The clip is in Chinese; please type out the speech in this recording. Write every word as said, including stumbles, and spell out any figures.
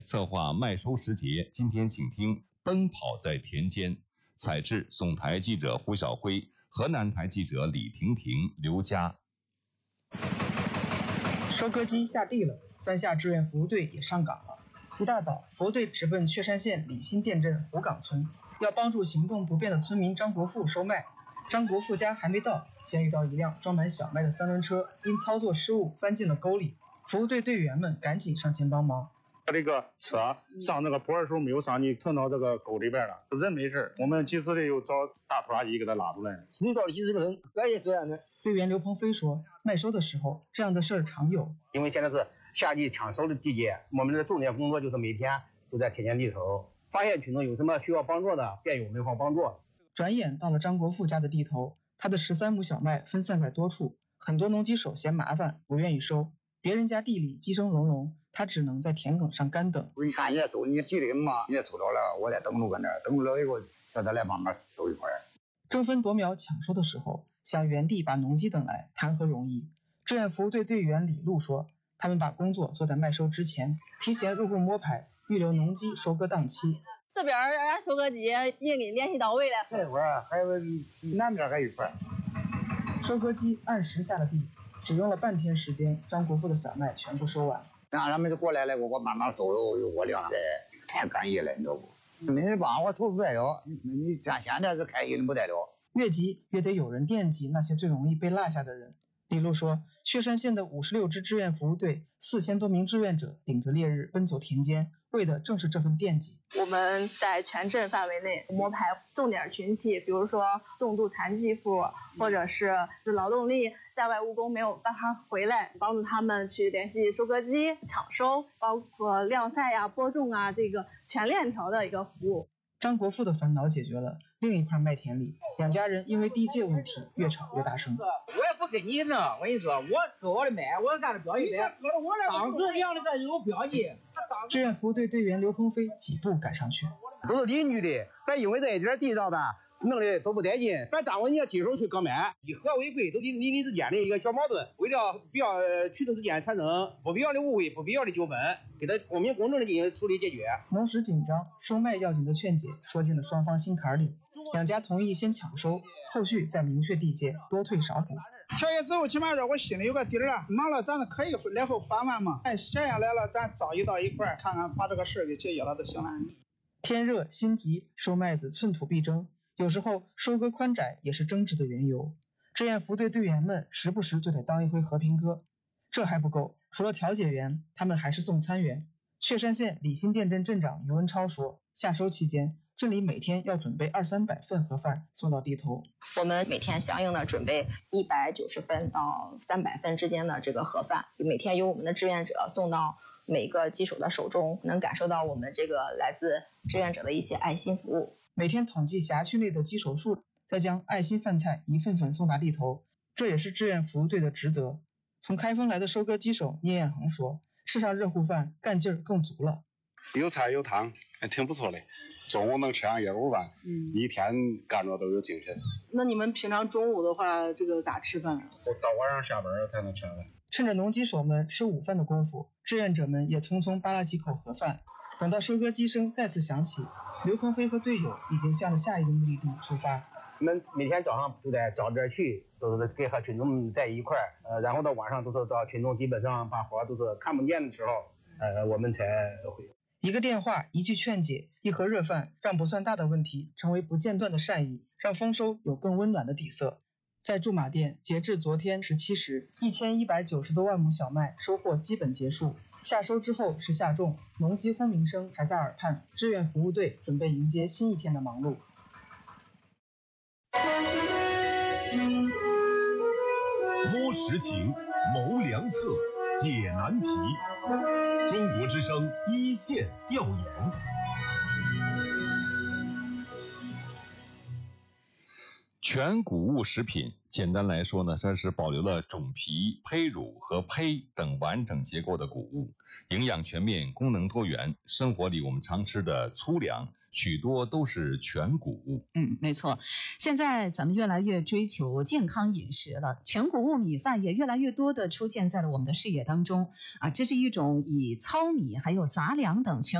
策划麦收时节，今天请听《奔跑在田间》，采制总台记者胡晓辉，河南台记者李婷婷、刘佳。 收割机下地了，三下志愿服务队也上岗了。一大早，服务队直奔确山县李新店镇湖岗村，要帮助行动不便的村民张国富收麦。张国富家还没到，先遇到一辆装满小麦的三轮车，因操作失误翻进了沟里。服务队队员们赶紧上前帮忙。 这个车上那个坡的时候没有上去，吞到这个沟里边了，人没事，我们及时的又找大拖拉机给他拉出来。 遇到了及时的人，这也是这样的。 队员刘鹏飞说，麦收的时候这样的事儿常有， 因为现在是夏季抢收的季节，我们的重点工作就是每天都在田间地头，发现群众有什么需要帮助的，便有我们方帮助。 转眼到了张国富家的地头，他的十三亩小麦分散在多处，很多农机手嫌麻烦，不愿意收。别人家地里鸡声隆隆，他只能在田埂上干等。 我一看你也收，你地里嘛，你也收着了，我再等着搁那儿，等着了以后，叫他来帮忙收一块儿。 争分夺秒抢收的时候，想原地把农机等来，谈何容易？志愿服务队队员李璐说，他们把工作做在麦收之前，提前入户摸排，预留农机收割档期。 这边俺收割机也给联系到位了， 这会儿还有南边还有一块。 收割机按时下了地，只用了半天时间，张国富的小麦全部收完。 让他们就过来了，我我慢慢收，我晾着，太干意了，你知道不？没人帮我投不得了，你像现在是开心不得了。 越急越得有人惦记那些最容易被落下的人。李璐说，确山县的五十六支志愿服务队，四千多名志愿者顶着烈日奔走田间，为的正是这份惦记。 我们在全镇范围内摸排重点群体，比如说重度残疾户，或者是劳动力在外务工没有办法回来，帮助他们去联系收割机抢收，包括晾晒呀、播种啊，这个全链条的一个服务。 张国富的烦恼解决了，另一块麦田里，两家人因为地界问题越吵越大声。 我也不跟你呢，我跟你说，我割我的麦，我干的标记麦，当时量的这有标记。 志愿服务队队员刘鹏飞几步赶上去， 都是邻居的，咱因为这一点地上吧，弄的都不带劲，咱耽误人家亲手去割麦，以和为贵，都邻邻里之间的一个小矛盾，为了不要群众之间产生不必要的误会、不必要的纠纷，给他公平公正的进行处理解决。 农时紧张，收麦要紧的劝解说进了双方心坎里，两家同意先抢收，后续再明确地界，多退少补。 调解之后，起码说我心里有个底儿了，忙了咱可以来后翻完嘛。哎，闲下来了，咱早一到一块儿，看看把这个事儿给解决了就行了。 天热心急，收麦子寸土必争，有时候收割宽窄也是争执的缘由。志愿服队队员们时不时就得当一回和平鸽。这还不够，除了调解员，他们还是送餐员。确山县李新店镇镇长于文超说，夏收期间，镇里每天要准备二三百份盒饭送到地头。 我们每天相应的准备一百九十份到三百份之间的这个盒饭，每天由我们的志愿者送到每个鸡手的手中，能感受到我们这个来自志愿者的一些爱心服务。 每天统计辖区内的鸡手数，再将爱心饭菜一份份送达地头，这也是志愿服务队的职责。从开封来的收割机手聂彦恒说，吃上热乎饭，干劲儿更足了。 有菜有汤，还挺不错的。中午能吃上野味饭，嗯，一天干着都有精神。 那你们平常中午的话，这个咋吃饭啊？ 我到晚上下班才能吃饭。 趁着农机手们吃午饭的功夫，志愿者们也匆匆扒拉几口盒饭。等到收割机声再次响起，刘鹏飞和队友已经向着下一个目的地出发。 我们每天早上都在找点去，都是跟和群众在一块儿，呃，然后到晚上都是到群众基本上把活都是看不见的时候，呃，我们才会。 一个电话，一句劝解，一盒热饭，让不算大的问题成为不间断的善意，让丰收有更温暖的底色。在驻马店，截至昨天十七时，一千一百九十多万亩小麦收获基本结束。夏收之后是夏种，农机轰鸣声还在耳畔，志愿服务队准备迎接新一天的忙碌。 摸实情，谋良策，解难题。中国之声一线调研。 全谷物食品，简单来说呢，它是保留了种皮、胚乳和胚等完整结构的谷物，营养全面，功能多元。生活里我们常吃的粗粮许多都是全谷。 嗯，没错。现在咱们越来越追求健康饮食了，全谷物米饭也越来越多的出现在了我们的视野当中啊，这是一种以糙米还有杂粮等全